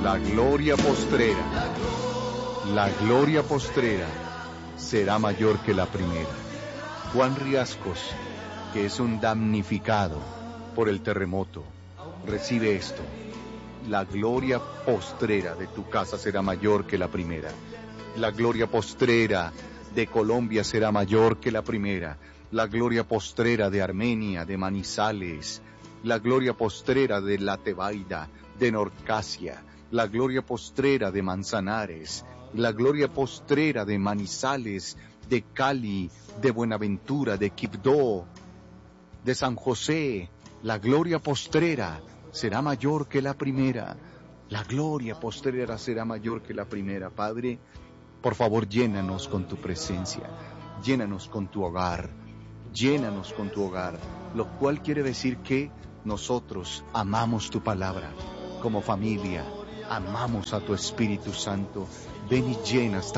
La gloria postrera, la gloria postrera será mayor que la primera. Juan Riascos, que es un damnificado por el terremoto, recibe esto. La gloria postrera de tu casa será mayor que la primera. La gloria postrera de Colombia será mayor que la primera. La gloria postrera de Armenia, de Manizales. La gloria postrera de La Tebaida, de Norcasia. La gloria postrera de Manzanares. La gloria postrera de Manizales, de Cali, de Buenaventura, de Quibdó, de San José. La gloria postrera será mayor que la primera. La gloria postrera será mayor que la primera. Padre, por favor, llénanos con tu presencia, llénanos con tu hogar, llénanos con tu hogar, lo cual quiere decir que nosotros amamos tu palabra como familia, amamos a tu Espíritu Santo. Ven y llena esta